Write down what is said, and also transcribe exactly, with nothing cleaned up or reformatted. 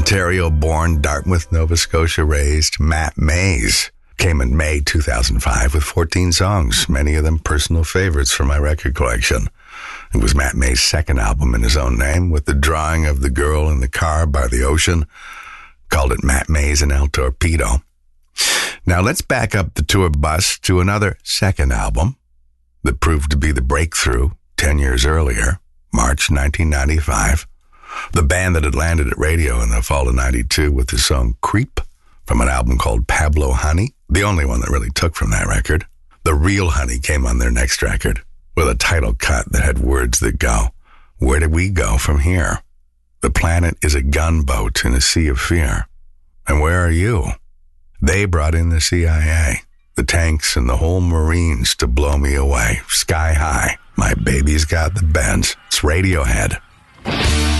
Ontario-born, Dartmouth, Nova Scotia raised Matt Mays came in May two thousand five with fourteen songs, many of them personal favorites for my record collection. It was Matt Mays' second album in his own name, with the drawing of the girl in the car by the ocean. Called it Matt Mays and El Torpedo. Now let's back up the tour bus to another second album that proved to be the breakthrough ten years earlier, March nineteen ninety-five. The band that had landed at radio in the fall of ninety-two with the song Creep from an album called Pablo Honey, the only one that really took from that record. The Real Honey came on their next record with a title cut that had words that go, "Where do we go from here? The planet is a gunboat in a sea of fear. And where are you?" They brought in the C I A, the tanks, and the whole Marines to blow me away. Sky high. My baby's got the bends. It's Radiohead.